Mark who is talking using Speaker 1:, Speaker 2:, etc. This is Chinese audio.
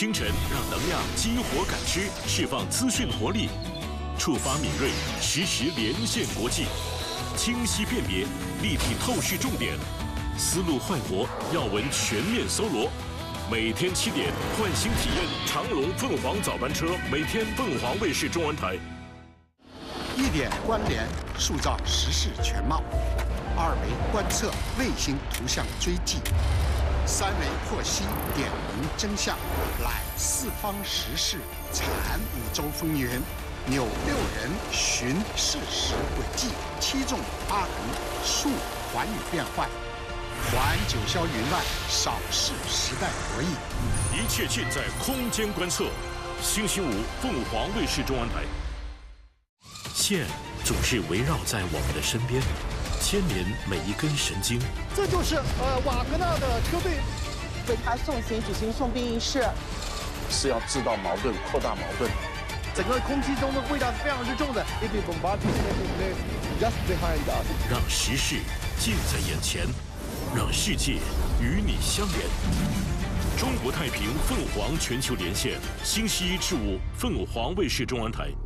Speaker 1: 清晨让能量激活感知，释放资讯活力，触发敏锐，实时连线国际，清晰辨别，立体透视重点，思路焕活，要闻全面搜罗。每天7点，换新体验长隆凤凰早班车，每天凤凰卫视中文台。
Speaker 2: 1点关联，塑造时事全貌；2维观测，卫星图像追迹；3维剖析，点明真相。揽四方时事，产5洲风云，扭6人，寻事实轨迹，7纵8横，述寰宇变幻。还九霄云外，扫视时代博弈。
Speaker 1: 一切尽在空间观测。星期5，凤凰卫视中文台。线总是围绕在我们的身边，牵连每一根神经。
Speaker 3: 这就是瓦格纳的车队
Speaker 4: 为他送行举行送殡仪式，
Speaker 5: 是要制造矛盾，扩大矛盾。
Speaker 3: 整个空气中的味道是非常之重的。
Speaker 1: 让时事近在眼前，让世界与你相连。中国太平凤凰全球连线，星期1至5，凤凰卫视中文台。